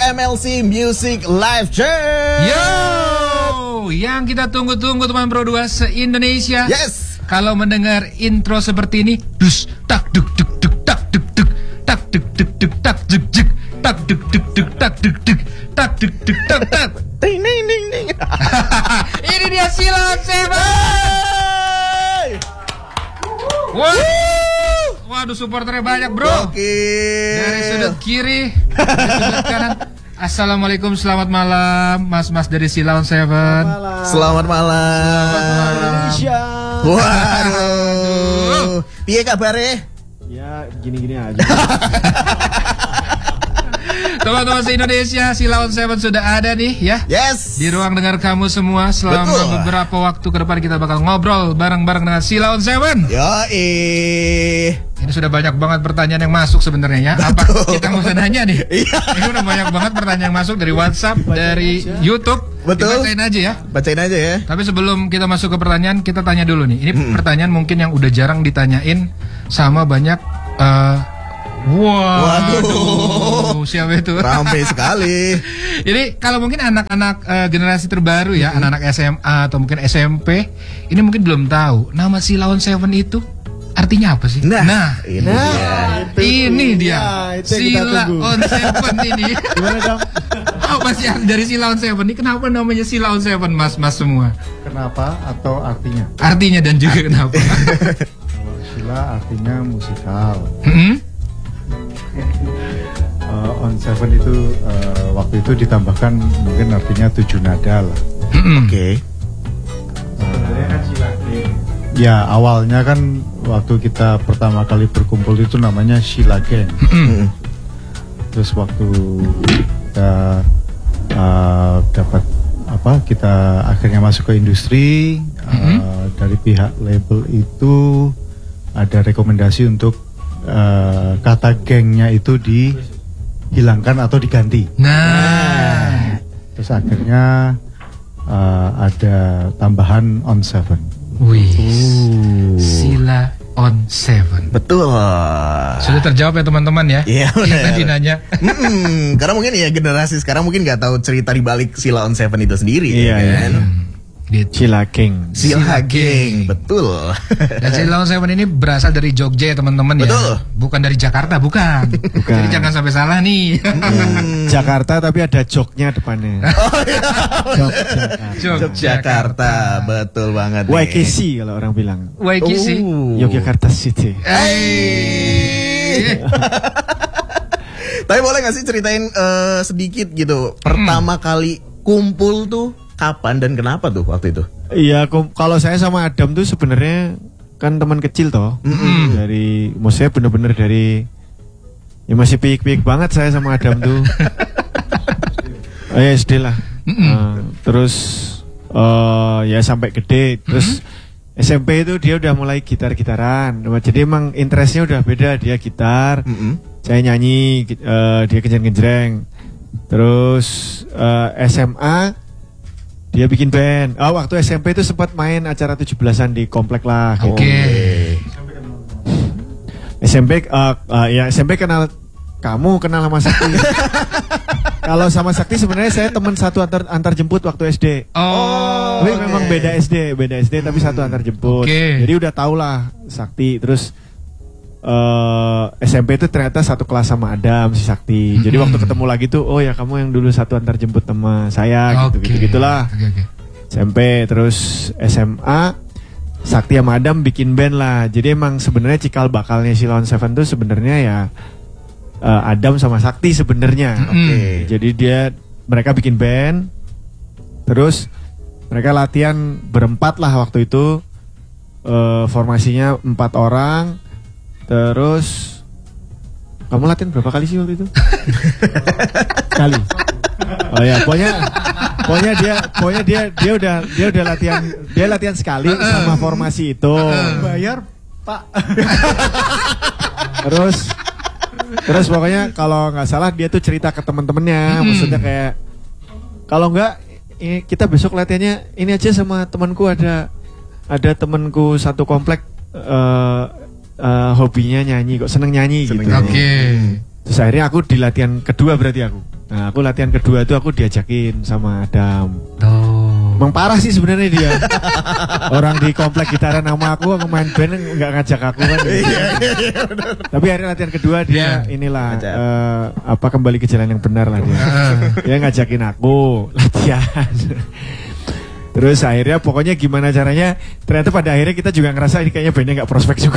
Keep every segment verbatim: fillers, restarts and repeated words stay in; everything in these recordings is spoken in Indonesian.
M L C Music Live Jam. Yo, yang kita tunggu-tunggu teman Pro dua se-Indonesia. Yes. Kalau mendengar intro seperti ini, dus tak duk duk duk tak duk duk tak duk duk duk tak duk duk tak duk duk duk tak duk duk tak duk duk tak tak. Ding ding ding ding. Ini dia Sheila on Seven. Wow. Waduh, supporternya banyak, bro. Oke. Dari sudut kiri, dari sudut kanan. Assalamualaikum, selamat malam, mas-mas dari Sheila on Seven. Selamat malam. Selamat malam. Indonesia. Waduh. Piye kabare? Ya, gini-gini aja. Teman-teman se-Indonesia, Sheila on Seven sudah ada nih ya. Yes. Di ruang dengar kamu semua. Selama Betul. beberapa waktu ke depan kita bakal ngobrol bareng-bareng dengan Sheila on Seven. Yoi. Ini sudah banyak banget pertanyaan yang masuk sebenarnya ya. Apa kita mau nanya nih? Iya. Ini udah banyak banget pertanyaan yang masuk dari WhatsApp, dari YouTube. Betul. Dibacain aja ya. Bacain aja ya. Tapi sebelum kita masuk ke pertanyaan, kita tanya dulu nih. Ini pertanyaan mungkin yang udah jarang ditanyain sama banyak. Uh, wow. Waduh. Siapa itu? Ramai sekali. Jadi kalau mungkin anak-anak uh, generasi terbaru ya, anak-anak S M A atau mungkin S M P, ini mungkin belum tahu nama Sheila on Seven itu artinya apa sih? Nah, nah ini Nah, dia. ini dia Ya, itu yang kita Sheila tunggu. on Seven ini. Gimana dong? Apa sih dari Sheila on Seven ini? Kenapa namanya Sheila on Seven, mas-mas semua? Kenapa atau artinya? Artinya dan juga kenapa? Kalau Sheila artinya musikal. Hmm? Uh, on Seven itu uh, waktu itu ditambahkan mungkin artinya tujuh nada lah. Hmm. Oke. Ya awalnya kan waktu kita pertama kali berkumpul itu namanya Sheila Gang. Mm. Terus waktu kita uh, dapat apa kita akhirnya masuk ke industri, uh, dari pihak label itu ada rekomendasi untuk uh, kata gengnya itu dihilangkan atau diganti. Nah, Terus akhirnya uh, ada tambahan on Seven. wih, Sheila on Seven. Betul. Sudah terjawab ya teman-teman ya? Iya, Yang benar. tadi nanya. Mm-mm, karena mungkin ya generasi sekarang mungkin nggak tahu cerita di balik Sheila on Seven itu sendiri. Iya, ya kan? Gitu. Sheila Gang. Sheila Sheila Gang, Gang. betul. Dan Sheila on Seven ini berasal dari Jogja ya teman-teman ya. Betul. Bukan dari Jakarta, bukan. Bukan. Jadi jangan sampai salah nih. Jakarta tapi ada joknya depannya. Jogjakarta. Jakarta, betul banget. nih. Y K C kalau orang bilang. Y K C. Oh. Yogyakarta City. Eh. Tapi boleh gak sih ceritain eh, sedikit gitu, pertama kali kumpul tuh kapan dan kenapa tuh waktu itu? Iya, kom- kalau saya sama Adam tuh sebenarnya kan teman kecil toh. Dari, maksudnya bener-bener dari, ya masih piik-piik banget saya sama Adam tuh. Oh, ya S D lah. Nah, terus eh, ya sampai gede. Terus S M P itu dia udah mulai gitar-gitaran. Jadi emang interestnya udah beda. Dia gitar, Mm-mm. saya nyanyi, gi- eh, dia kenceng-kenceng. Terus eh, S M A dia bikin band. Oh, waktu S M P itu sempat main acara tujuh belasan di komplek lah. gitu. Oke. S M P eh, eh, ya S M P kenal kamu, kenal sama Sakti. Kalau sama Sakti sebenarnya saya teman satu antar antar jemput waktu S D. Oh. Tapi oke. memang beda S D, beda S D tapi satu antar jemput. Oke. Jadi udah tau lah Sakti. Terus eh, S M P itu ternyata satu kelas sama Adam si Sakti. Jadi waktu ketemu lagi tuh, oh ya kamu yang dulu satu antar jemput sama saya gitu Oke. gitu gitulah. Oke, oke. S M P terus S M A Sakti sama Adam bikin band lah. Jadi emang sebenarnya cikal bakalnya Sheila on Seven tuh sebenarnya ya eh, Adam sama Sakti sebenarnya. Oke. Jadi dia mereka bikin band, terus mereka latihan berempat lah waktu itu. Eh, formasinya empat orang. Terus kamu latihan berapa kali sih waktu itu? Kali. Oh ya, pokoknya pokoknya dia pokoknya dia dia udah dia udah latihan dia latihan sekali sama formasi itu. Bayar, Pak. Terus terus pokoknya kalau nggak salah dia tuh cerita ke teman-temannya, maksudnya kayak kalau nggak ini kita besok latihannya ini aja sama temanku ada ada temanku satu komplek eh, eh, hobinya nyanyi kok seneng nyanyi Seneng gitu. nyanyi. Oke. Terus akhirnya aku di latihan kedua berarti aku Nah, aku latihan kedua itu aku diajakin sama Adam. Oh. Emang parah sih sebenarnya dia. Orang di komplek gitaran sama aku, aku main band nggak ngajak aku kan. Tapi hari latihan kedua dia Yeah. inilah Ngajak. eh, apa kembali ke jalan yang benar lah dia. Dia ngajakin aku latihan. Terus akhirnya pokoknya gimana caranya, ternyata pada akhirnya kita juga ngerasa ini kayaknya bandnya nggak prospek juga.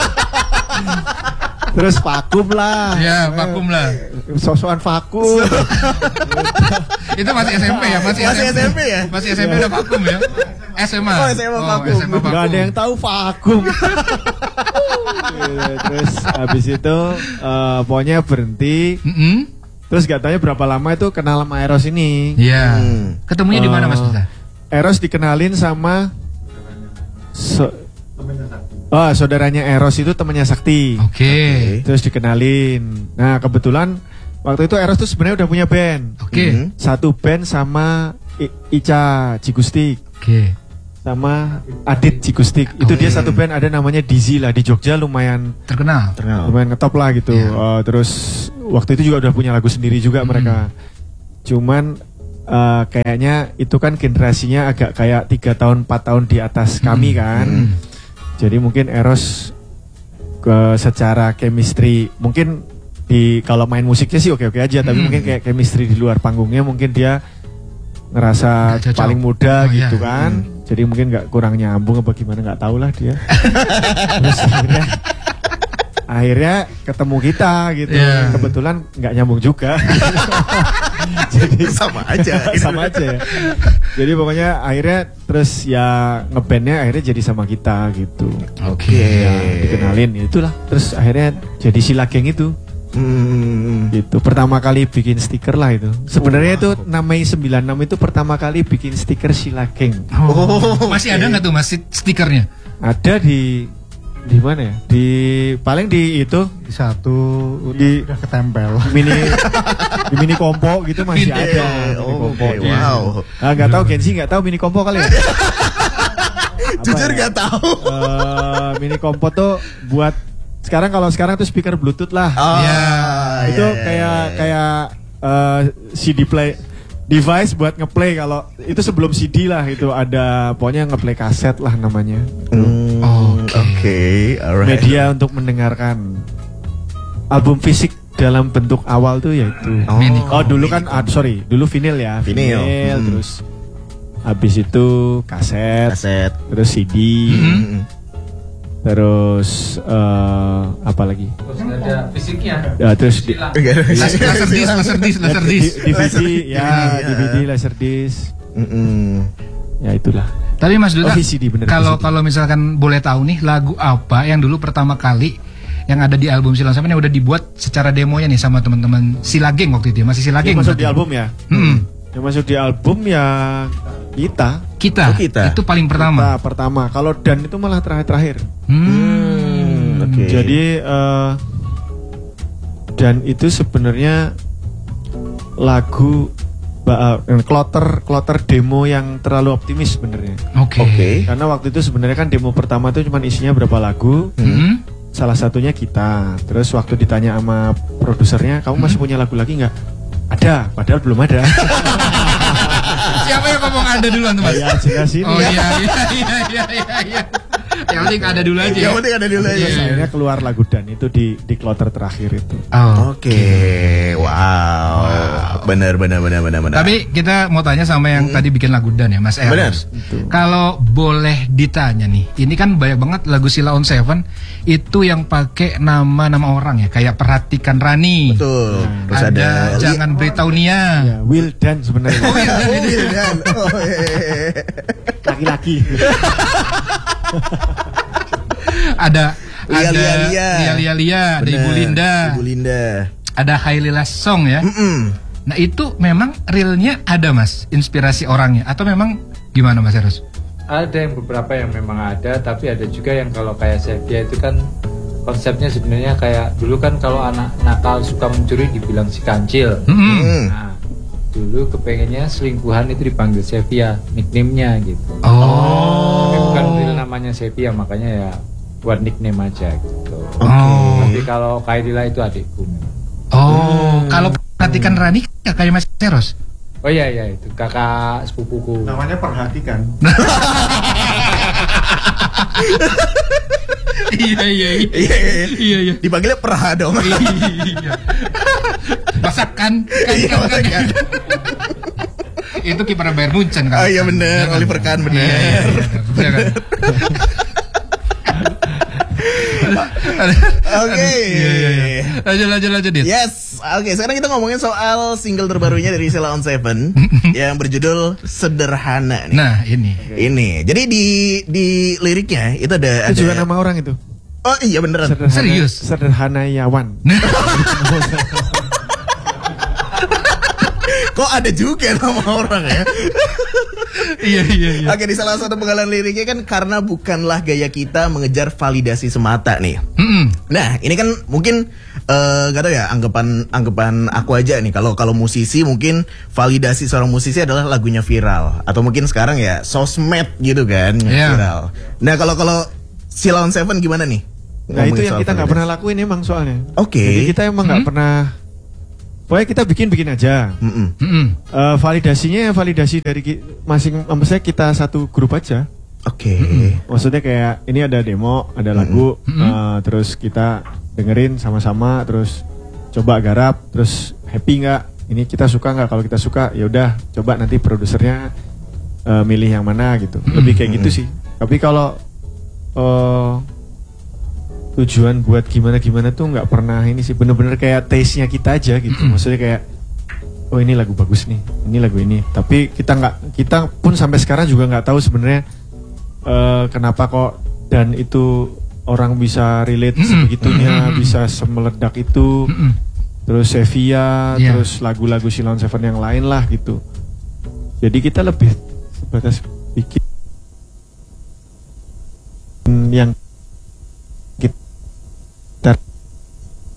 Terus vakum lah. Ya, vakum lah. Sosokan vakum. Itu masih S M P ya, masih, Masih S M P ya? Masih S M P udah vakum ya. S M A. Oh, S M A vakum. S M A vakum. Gak ada yang tahu vakum. Terus habis itu eh, pokoknya berhenti. Mm-mm. Terus gak tanya berapa lama itu kenal sama Eros ini. Iya. Hmm. Ketemunya di mana Mas Eh, Duta? Eros dikenalin sama so- Oh, saudaranya Eros itu temannya Sakti. Oke. Terus dikenalin. Nah, kebetulan waktu itu Eros tuh sebenarnya udah punya band. Oke. Mhm. Satu band sama I- Ica Cigustik Oke. sama Adit Cigustik. Itu dia satu band ada namanya Dizzy lah di Jogja, lumayan Terkenal. Terkenal. lumayan ngetop lah gitu. Iya. Eh, terus waktu itu juga udah punya lagu sendiri juga mereka. Cuman eh, kayaknya itu kan generasinya agak kayak tiga tahun empat tahun di atas kami kan. Hmm. Jadi mungkin Eros ke secara chemistry mungkin di kalau main musiknya sih oke-oke aja, tapi Hmm. mungkin kayak chemistry di luar panggungnya mungkin dia ngerasa Nggak cocok. paling muda Oh, gitu iya. kan. Jadi mungkin nggak kurang nyambung apa gimana nggak tahu lah dia. Terus akhirnya akhirnya ketemu kita gitu. Iya. Kebetulan nggak nyambung juga. Jadi Sama aja. sama aja ya. Jadi pokoknya akhirnya terus ya ngebandnya akhirnya jadi sama kita gitu. Oke. Ya, dikenalin ya itulah. Terus akhirnya jadi Sila Geng itu. Hmm. Gitu. Pertama kali bikin stiker lah itu. Sebenarnya itu enam Mei sembilan puluh enam itu pertama kali bikin stiker Sila Geng. Oh, masih ada nggak tuh Mas stikernya? Ada di di mana ya? Di paling di itu Di satu Di- udah ketempel. mini di mini kompo gitu masih Mini- ada. Mini Oh, kompo. oke, wow. Ah, nggak tahu Gensi nggak tahu mini kompo kali ya? Jujur ya? gak tahu. Eh, mini kompo tuh buat sekarang kalau sekarang tuh speaker Bluetooth lah. Oh, Iya. itu iya, iya, kayak iya. kayak eh, C D play device buat ngeplay. Kalau itu sebelum C D lah, itu ada pokoknya ngeplay kaset lah namanya. Hmm, Oke. Oke, alright. Media untuk mendengarkan album fisik dalam bentuk awal tuh yaitu Oh, Mini oh dulu kan ah, sorry dulu vinil ya Vinil. Hmm. terus habis itu kaset, kaset. terus C D, Hmm. terus eh, apa lagi Terus ada fisiknya. ya, terus di, Enggak ada. Laser disc, laser disc, laser di- disc. D V D Laser- ya iya. D V D laser disc Mm-mm. ya itulah. Tapi Mas Duta, Oh, V C D, bener, kalau V C D. kalau misalkan boleh tahu nih lagu apa yang dulu pertama kali yang ada di album Silang Sampan yang udah dibuat secara demonya nih sama teman-teman Sila Geng waktu itu ya, masih Sila Yang Geng masuk berarti? di album ya Mm-mm. yang masuk di album ya kita Kita, Oh, kita. itu paling pertama. Kita pertama. Kalau Dan itu malah terakhir-terakhir. Hmm. Oke. Jadi eh, Dan itu sebenarnya lagu ba- eh, kloter kloter demo yang terlalu optimis sebenarnya. Oke. Oke. Karena waktu itu sebenarnya kan demo pertama itu cuma isinya berapa lagu. Hmm. Salah satunya kita. Terus waktu ditanya sama produsernya, kamu masih punya lagu lagi nggak? Ada, padahal belum ada. Siapa yang ngomong ada duluan tuh Mas? Ya jelas ini. Oh iya iya iya iya iya. iya. Yang penting ada dulu aja. Yang ya. penting ada dulu aja. Terus akhirnya keluar lagu Dan itu di di kloter terakhir itu. Oh. Oke, wow. Benar, benar, benar, benar, benar. Tapi kita mau tanya sama yang tadi bikin lagu Dan ya Mas Eros. Benar. Kalau boleh ditanya nih, ini kan banyak banget lagu Sila on Seven itu yang pakai nama-nama orang ya, kayak Perhatikan Rani. betul. Terus ada, ada, Jangan Beritahu Nia. Ya, Will Dan sebenarnya. Oh iya, Oh, Dan ini. Wildan. Oh, iya, iya, iya. Laki-laki. Ada Lia, ada Lia, Lia. Lia Lia Lia, ada Benar, Ibu Linda, Ibu Linda. ada Hailila Song ya. Mm-mm. Nah itu memang realnya ada Mas, inspirasi orangnya atau memang gimana Mas Eros? Ada yang beberapa yang memang ada, tapi ada juga yang kalau kayak Sevia itu kan konsepnya sebenarnya kayak dulu kan kalau anak nakal suka mencuri dibilang si kancil. Mm-mm. Mm. Nah, dulu kepengennya selingkuhan itu dipanggil Sevia, nickname-nya gitu. Oh. Tapi bukan real namanya Sevia, makanya ya buat nickname aja gitu. Oh. Tapi kalau Kaidila itu adikku. Oh, kalau Perhatikan Rani kakaknya Mas Eros. Oh iya iya itu kakak sepupuku. Namanya perhatikan. Iya iya iya. Iya, iya. Iya iya. Dipanggilnya Perha dong. Iya. Masakan kan, Iya, kan, kan, masakan. Itu kiper Bayern Munchen kan. Oh iya bener, Oliver Kahn bener. Iya, iya, iya. Bener kan? Oke. Iya iya iya. Lanjut lanjut lanjut Dit. Yes, oke. Sekarang kita ngomongin soal single terbarunya dari Sheila on Seven yang berjudul Sederhana nih. Nah ini. Ini, jadi di di liriknya itu ada Itu juga ada. nama orang itu. Oh iya beneran. Sederhana, Serius? Sederhanayawan. Kok ada juga nama orang ya? Iya iya iya. Oke, di salah satu penggalan liriknya kan karena bukanlah gaya kita mengejar validasi semata nih. Mm-mm. Nah, ini kan mungkin eh gak tau ya anggapan anggapan aku aja nih kalau kalau musisi mungkin validasi seorang musisi adalah lagunya viral atau mungkin sekarang ya sosmed gitu kan Iya. viral. Nah, kalau kalau Sheila on Seven gimana nih? Nah Ngomongin itu yang soal kita nggak validasi. pernah lakuin emang soalnya. Oke. Jadi kita emang nggak Hmm? pernah. Pokoknya kita bikin-bikin aja. Mm-mm. Mm-mm. Eh, validasinya validasi dari ki- masing, maksudnya kita satu grup aja. Oke. Maksudnya kayak ini ada demo, ada lagu, eh, terus kita dengerin sama-sama, terus coba garap, terus happy nggak? Ini kita suka nggak? Kalau kita suka, ya udah coba nanti produsernya eh, milih yang mana gitu. Lebih kayak gitu sih. Tapi kalau eh, tujuan buat gimana-gimana tuh nggak pernah ini sih. Bener-bener kayak taste-nya kita aja gitu. Maksudnya kayak oh ini lagu bagus nih, ini lagu ini. Tapi kita nggak, kita pun sampai sekarang juga nggak tahu sebenarnya eh, kenapa kok dan itu orang bisa relate Mm-mm. sebegitunya, Mm-mm. bisa semeledak itu. Mm-mm. Terus Sevilla, Iya. terus lagu-lagu Sheila on Seven yang lain lah gitu. Jadi kita lebih sebatas bikin yang